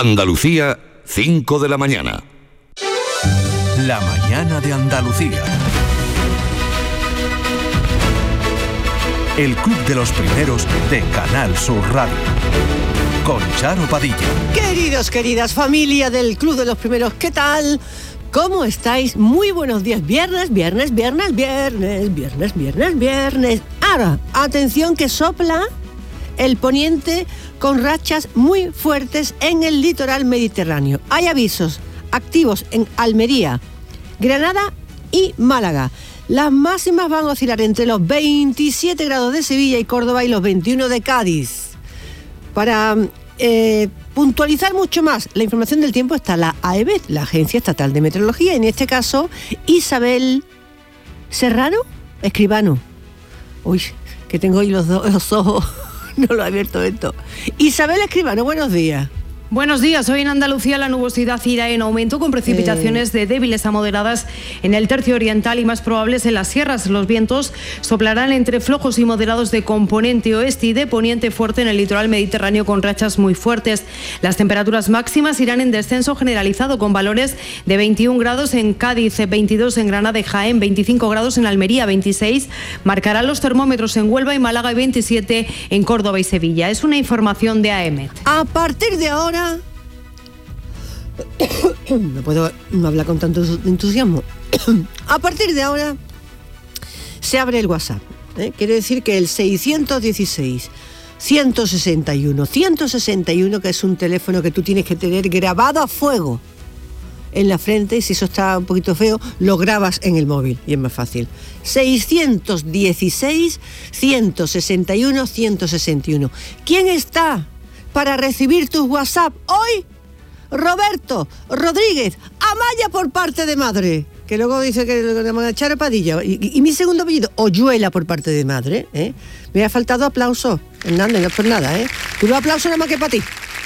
Andalucía, 5 de la mañana. La mañana de Andalucía. El Club de los Primeros de Canal Sur Radio. Con Charo Padilla. Queridos, queridas, familia del Club de los Primeros, ¿qué tal? ¿Cómo estáis? Muy buenos días. Viernes. Ahora, atención que sopla el poniente con rachas muy fuertes en el litoral mediterráneo. Hay avisos activos en Almería, Granada y Málaga. Las máximas van a oscilar entre los 27 grados de Sevilla y Córdoba y los 21 de Cádiz. Para puntualizar mucho más la información del tiempo está la AEMET, la Agencia Estatal de Meteorología, en este caso Isabel Serrano Escribano. Uy, que tengo hoy los ojos, no lo he abierto esto. Isabel Escribano, buenos días. Buenos días. Hoy en Andalucía la nubosidad irá en aumento con precipitaciones de débiles a moderadas en el tercio oriental y más probables en las sierras. Los vientos soplarán entre flojos y moderados de componente oeste y de poniente fuerte en el litoral mediterráneo con rachas muy fuertes. Las temperaturas máximas irán en descenso generalizado con valores de 21 grados en Cádiz, 22 en Granada y Jaén, 25 grados en Almería, 26 marcarán los termómetros en Huelva y Málaga y 27 en Córdoba y Sevilla. Es una información de AEMET. A partir de ahora no puedo hablar con tanto entusiasmo. A partir de ahora se abre el WhatsApp. Quiere decir que el 616-161, que es un teléfono que tú tienes que tener grabado a fuego en la frente, y si eso está un poquito feo, lo grabas en el móvil y es más fácil. 616-161-161. ¿Quién está para recibir tus WhatsApp hoy? Roberto Rodríguez Amaya por parte de madre, que luego dice que le van a echar a Padilla, y mi segundo apellido, Oyuela, por parte de madre, Me ha faltado aplauso, Hernández, no es por nada, Tú los aplausos nada más que para ti.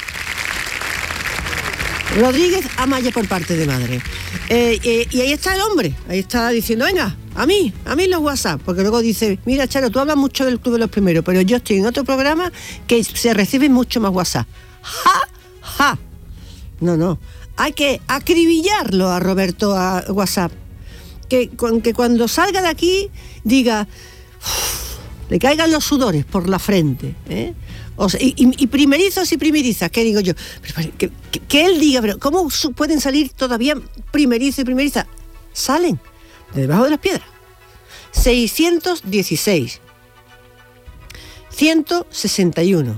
Rodríguez Amaya por parte de madre. Y ahí está el hombre, ahí está diciendo, venga, a mí los WhatsApp, porque luego dice, mira, Charo, tú hablas mucho del Club de los Primeros, pero yo estoy en otro programa que se reciben mucho más WhatsApp. ¡Ja! No, hay que acribillarlo a Roberto a WhatsApp. Que cuando salga de aquí diga, le caigan los sudores por la frente, O sea, y primerizos y primerizas, ¿qué digo yo? Que él diga, pero ¿cómo pueden salir todavía primerizos y primerizas? Salen de debajo de las piedras. 616 161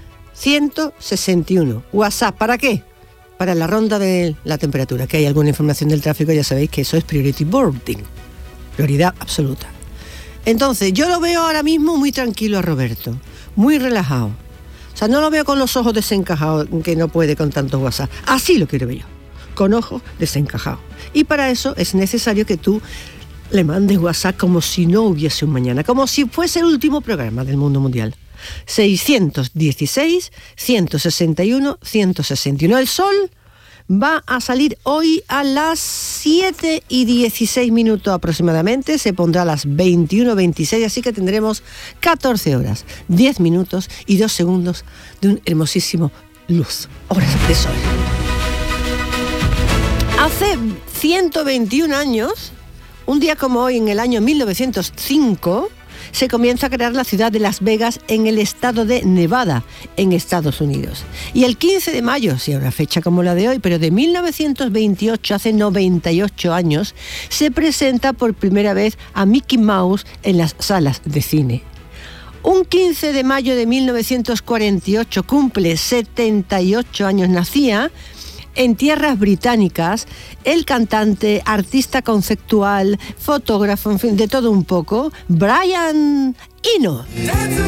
161. WhatsApp, ¿para qué? Para la ronda de la temperatura, que hay alguna información del tráfico, ya sabéis que eso es priority boarding, prioridad absoluta. Entonces, yo lo veo ahora mismo muy tranquilo a Roberto, muy relajado. O sea, no lo veo con los ojos desencajados, que no puede con tantos WhatsApp. Así lo quiero ver yo, con ojos desencajados. Y para eso es necesario que tú le mandes WhatsApp como si no hubiese un mañana, como si fuese el último programa del mundo mundial. 616-161-161. El sol va a salir hoy a las 7:16 aproximadamente, se pondrá a las 21:26, así que tendremos 14 horas, 10 minutos y 2 segundos de un hermosísimo luz, horas de sol. Hace 121 años, un día como hoy, en el año 1905, se comienza a crear la ciudad de Las Vegas en el estado de Nevada, en Estados Unidos. Y el 15 de mayo, sí, una fecha como la de hoy, pero de 1928, hace 98 años, se presenta por primera vez a Mickey Mouse en las salas de cine. Un 15 de mayo de 1948 cumple 78 años, nacía en tierras británicas el cantante, artista conceptual, fotógrafo, en fin, de todo un poco, Brian Eno.